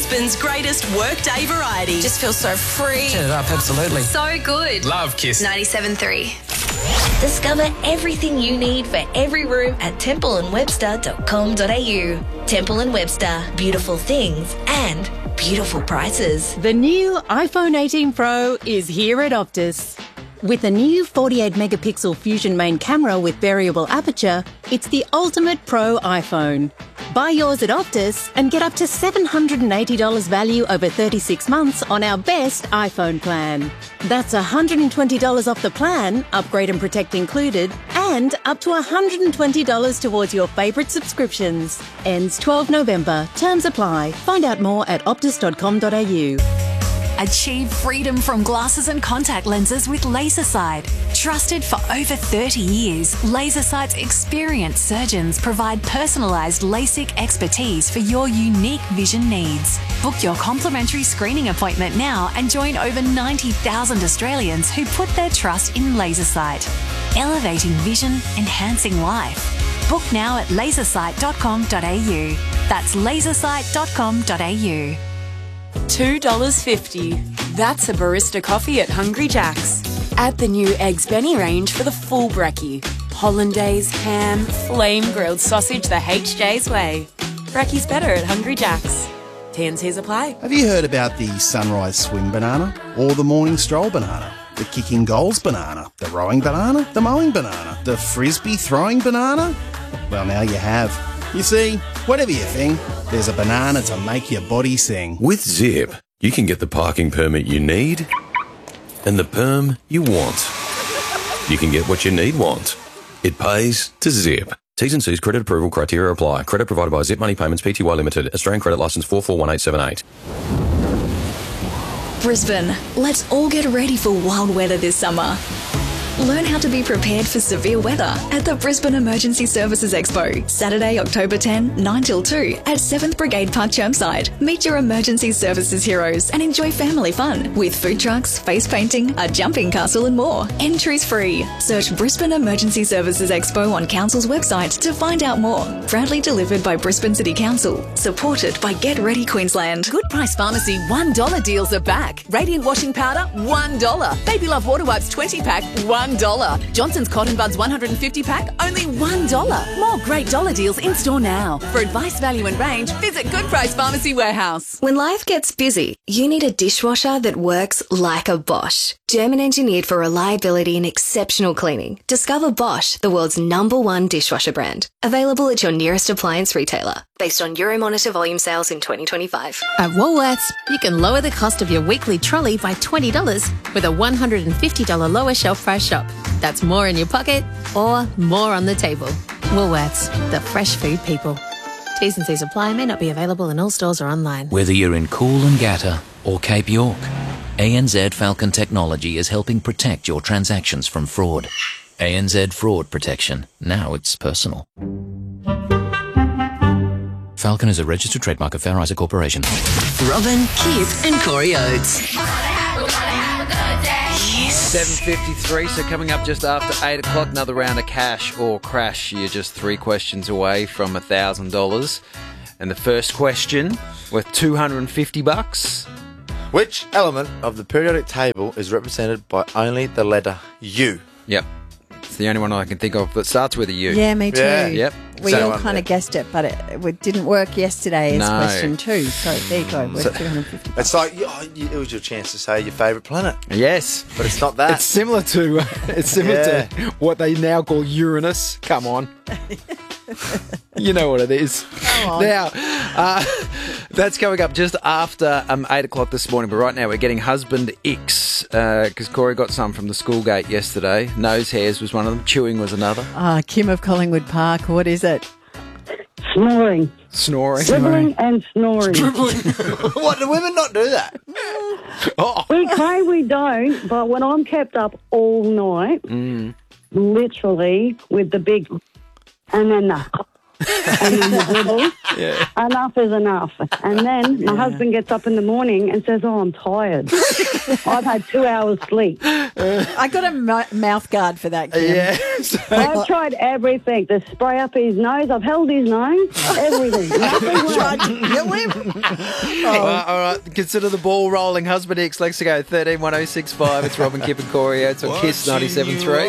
Brisbane's greatest workday variety. Just feels so free. Turn it up, absolutely. So good. Love Kiss. 97.3. Discover everything you need for every room at templeandwebster.com.au. Temple & Webster. Beautiful things and beautiful prices. The new iPhone 18 Pro is here at Optus. With a new 48-megapixel Fusion main camera with variable aperture, it's the ultimate pro iPhone. Buy yours at Optus and get up to $780 value over 36 months on our best iPhone plan. That's $120 off the plan, upgrade and protect included, and up to $120 towards your favourite subscriptions. Ends 12 November. Terms apply. Find out more at optus.com.au. Achieve freedom from glasses and contact lenses with LaserSight. Trusted for over 30 years, LaserSight's experienced surgeons provide personalised LASIK expertise for your unique vision needs. Book your complimentary screening appointment now and join over 90,000 Australians who put their trust in LaserSight. Elevating vision, enhancing life. Book now at lasersight.com.au. That's lasersight.com.au. $2.50. That's a barista coffee at Hungry Jack's. Add the new Eggs Benny range for the full brekkie. Hollandaise, ham, flame-grilled sausage the HJ's way. Brekkie's better at Hungry Jack's. T&Cs apply. Have you heard about the sunrise swim banana? Or the morning stroll banana? The kicking goals banana? The rowing banana? The mowing banana? The frisbee throwing banana? Well, now you have. You see, whatever you think, there's a banana to make your body sing. With Zip, you can get the parking permit you need and the perm you want. You can get what you want. It pays to Zip. T's and C's credit approval criteria apply. Credit provided by Zip Money Payments Pty Limited. Australian credit licence 441878. Brisbane, let's all get ready for wild weather this summer. Learn how to be prepared for severe weather at the Brisbane Emergency Services Expo, Saturday, October 10, 9 till 2 at 7th Brigade Park Chermside. Meet your emergency services heroes and enjoy family fun with food trucks, face painting, a jumping castle and more. Entries free. Search Brisbane Emergency Services Expo on Council's website to find out more. Proudly delivered by Brisbane City Council. Supported by Get Ready Queensland. Good Price Pharmacy $1 deals are back. Radiant washing powder $1. Baby Love water wipes 20-pack $1. Johnson's Cotton Buds 150-pack, only $1. More great dollar deals in store now. For advice, value and range, visit Good Price Pharmacy Warehouse. When life gets busy, you need a dishwasher that works like a Bosch. German engineered for reliability and exceptional cleaning. Discover Bosch, the world's #1 dishwasher brand. Available at your nearest appliance retailer. Based on Euromonitor volume sales in 2025. At Woolworths, you can lower the cost of your weekly trolley by $20 with a $150 lower shelf price shop. That's more in your pocket or more on the table. Woolworths, the fresh food people. T's and C's apply, may not be available in all stores or online. Whether you're in Coolangatta or Cape York, ANZ Falcon Technology is helping protect your transactions from fraud. ANZ Fraud Protection. Now it's personal. Falcon is a registered trademark of Fair Isaac Corporation. Robin, Kip and Corey Oates. Yes. 7:53, so coming up just after 8 o'clock, another round of cash or crash. You're just 3 questions away from $1,000. And the first question, worth $250. Which element of the periodic table is represented by only the letter U? Yep. It's the only one I can think of that starts with a U. Yeah, me too. Yeah. Yep. We all kind of guessed it, but it didn't work yesterday as question 2. So there you go. We're 250. It's like it was your chance to say your favourite planet. Yes, but it's not that. It's similar to to what they now call Uranus. Come on. You know what it is. Now, that's coming up just after 8 o'clock this morning. But right now, we're getting Husband X because Corey got some from the school gate yesterday. Nose hairs was one of them. Chewing was another. Kim of Collingwood Park. What is it? Snoring. Snoring. And snoring. What, do women not do that? We claim we don't, but when I'm kept up all night, literally with the big, and then And then the dribble. Enough is enough. And then my husband gets up in the morning and says, "Oh, I'm tired. I've had 2 hours sleep." I got a mouth guard for that, Kim. Yeah. I've tried everything. The spray up his nose. I've held his nose. Everything. Nothing Tried works. to kill him. Well, all right, consider the ball rolling. Husband X, Lexico, 13 1065. It's Robin, Kip and Corey. It's on KISS 97.3.